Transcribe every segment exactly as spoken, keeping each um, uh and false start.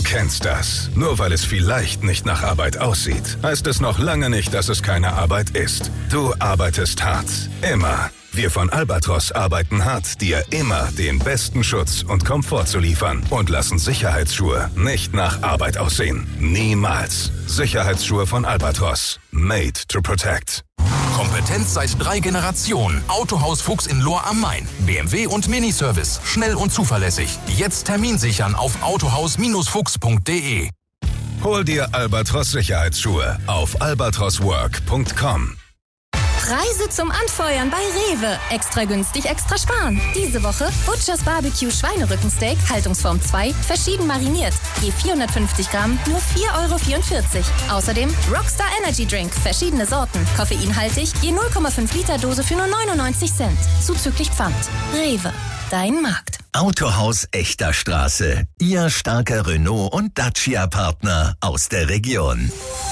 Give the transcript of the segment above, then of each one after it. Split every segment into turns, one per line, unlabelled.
Du kennst das. Nur weil es vielleicht nicht nach Arbeit aussieht, heißt es noch lange nicht, dass es keine Arbeit ist. Du arbeitest hart. Immer. Wir von Albatros arbeiten hart, dir immer den besten Schutz und Komfort zu liefern und lassen Sicherheitsschuhe nicht nach Arbeit aussehen. Niemals. Sicherheitsschuhe von Albatros. Made to protect.
Kompetenz seit drei Generationen. Autohaus Fuchs in Lohr am Main. B M W und Miniservice. Schnell und zuverlässig. Jetzt Termin sichern auf autohaus Fuchs punkt de.
Hol dir Albatros Sicherheitsschuhe auf albatros work punkt com.
Preise zum Anfeuern bei Rewe. Extra günstig, extra sparen. Diese Woche Butchers Barbecue Schweinerückensteak, Haltungsform zwei, verschieden mariniert. Je vierhundertfünfzig Gramm, nur vier Euro vierundvierzig. Außerdem Rockstar Energy Drink, verschiedene Sorten. Koffeinhaltig, je null Komma fünf Liter Dose für nur neunundneunzig Cent. Zuzüglich Pfand. Rewe, dein Markt.
Autohaus Echter Straße. Ihr starker Renault- und Dacia-Partner aus der Region.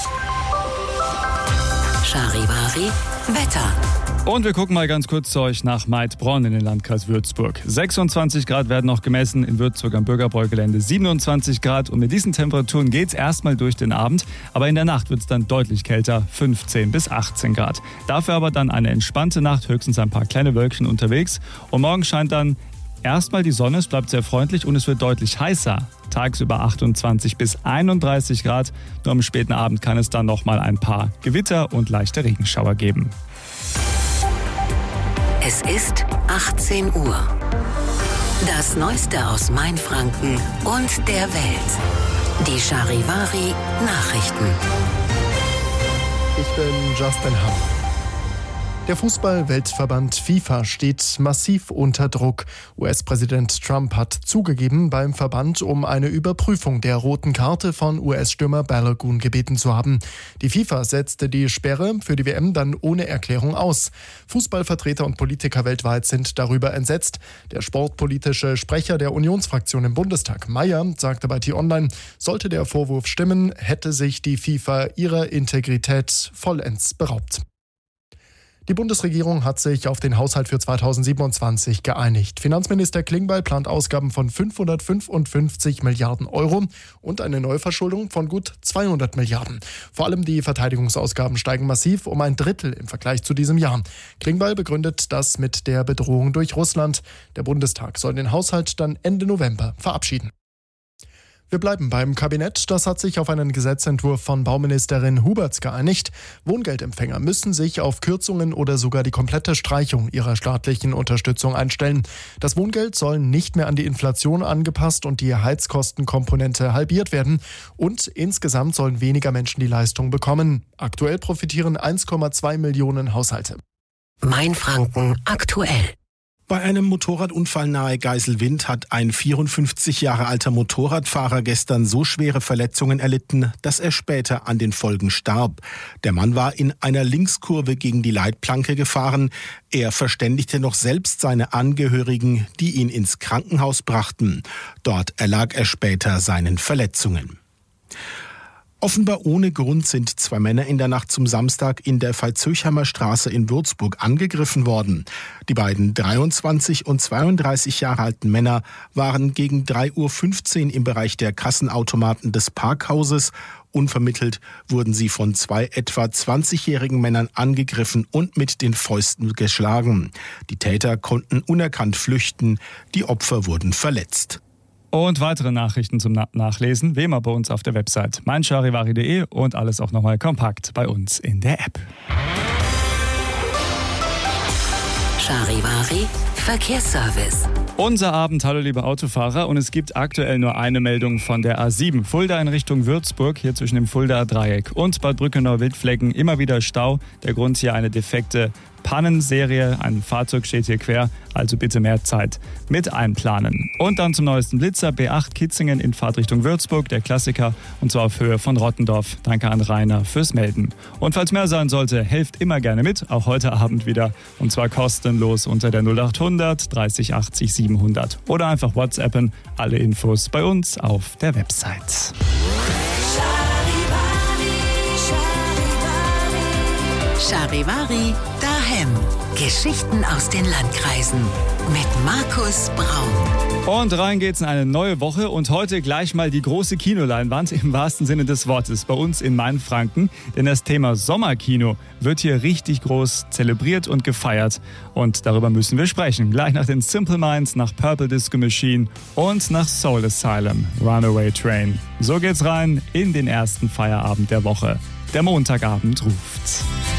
Charivari Wetter.
Und wir gucken mal ganz kurz zu euch nach Maidbronn in den Landkreis Würzburg. sechsundzwanzig Grad werden noch gemessen, in Würzburg am Bürgerbräugelände siebenundzwanzig Grad. Und mit diesen Temperaturen geht es erstmal durch den Abend. Aber in der Nacht wird es dann deutlich kälter, fünfzehn bis achtzehn Grad. Dafür aber dann eine entspannte Nacht, höchstens ein paar kleine Wölkchen unterwegs. Und morgen scheint dann erstmal die Sonne, es bleibt sehr freundlich und es wird deutlich heißer. Tagsüber achtundzwanzig bis einunddreißig Grad. Nur am späten Abend kann es dann noch mal ein paar Gewitter und leichte Regenschauer geben.
Es ist achtzehn Uhr. Das Neueste aus Mainfranken und der Welt. Die Charivari Nachrichten.
Ich bin Justin Hamm. Der Fußball-Weltverband FIFA steht massiv unter Druck. U S-Präsident Trump hat zugegeben, beim Verband um eine Überprüfung der roten Karte von U S-Stürmer Balogun gebeten zu haben. Die FIFA setzte die Sperre für die W M dann ohne Erklärung aus. Fußballvertreter und Politiker weltweit sind darüber entsetzt. Der sportpolitische Sprecher der Unionsfraktion im Bundestag, Mayer, sagte bei T-Online, sollte der Vorwurf stimmen, hätte sich die FIFA ihrer Integrität vollends beraubt. Die Bundesregierung hat sich auf den Haushalt für zweitausendsiebenundzwanzig geeinigt. Finanzminister Klingbeil plant Ausgaben von fünfhundertfünfundfünfzig Milliarden Euro und eine Neuverschuldung von gut zweihundert Milliarden. Vor allem die Verteidigungsausgaben steigen massiv um ein Drittel im Vergleich zu diesem Jahr. Klingbeil begründet das mit der Bedrohung durch Russland. Der Bundestag soll den Haushalt dann Ende November verabschieden. Wir bleiben beim Kabinett. Das hat sich auf einen Gesetzentwurf von Bauministerin Huberts geeinigt. Wohngeldempfänger müssen sich auf Kürzungen oder sogar die komplette Streichung ihrer staatlichen Unterstützung einstellen. Das Wohngeld soll nicht mehr an die Inflation angepasst und die Heizkostenkomponente halbiert werden. Und insgesamt sollen weniger Menschen die Leistung bekommen. Aktuell profitieren eins Komma zwei Millionen Haushalte.
Mainfranken aktuell.
Bei einem Motorradunfall nahe Geiselwind hat ein vierundfünfzig Jahre alter Motorradfahrer gestern so schwere Verletzungen erlitten, dass er später an den Folgen starb. Der Mann war in einer Linkskurve gegen die Leitplanke gefahren. Er verständigte noch selbst seine Angehörigen, die ihn ins Krankenhaus brachten. Dort erlag er später seinen Verletzungen. Offenbar ohne Grund sind zwei Männer in der Nacht zum Samstag in der Veitshöchheimer Straße in Würzburg angegriffen worden. Die beiden dreiundzwanzig und zweiunddreißig Jahre alten Männer waren gegen drei Uhr fünfzehn im Bereich der Kassenautomaten des Parkhauses. Unvermittelt wurden sie von zwei etwa zwanzigjährigen Männern angegriffen und mit den Fäusten geschlagen. Die Täter konnten unerkannt flüchten, die Opfer wurden verletzt.
Und weitere Nachrichten zum Nachlesen, wie immer bei uns auf der Website mein charivari punkt de und alles auch nochmal kompakt bei uns in der App.
Charivari Verkehrsservice.
Unser Abend, hallo liebe Autofahrer, und es gibt aktuell nur eine Meldung von der A sieben. Fulda in Richtung Würzburg, hier zwischen dem Fuldaer Dreieck und Bad Brückenau-Wildflecken immer wieder Stau. Der Grund hier eine defekte Pannenserie, ein Fahrzeug steht hier quer, also bitte mehr Zeit mit einplanen. Und dann zum neuesten Blitzer, B acht Kitzingen in Fahrtrichtung Würzburg, der Klassiker, und zwar auf Höhe von Rottendorf. Danke an Rainer fürs Melden. Und falls mehr sein sollte, helft immer gerne mit, auch heute Abend wieder, und zwar kostenlos unter der null acht hundert dreißig achtzig siebenhundert oder einfach WhatsAppen, alle Infos bei uns auf der Website.
Charivari, da Hemm. Geschichten aus den Landkreisen mit Markus Braun.
Und rein geht's in eine neue Woche und heute gleich mal die große Kinoleinwand im wahrsten Sinne des Wortes bei uns in Mainfranken. Denn das Thema Sommerkino wird hier richtig groß zelebriert und gefeiert. Und darüber müssen wir sprechen. Gleich nach den Simple Minds, nach Purple Disco Machine und nach Soul Asylum, Runaway Train. So geht's rein in den ersten Feierabend der Woche. Der Montagabend ruft.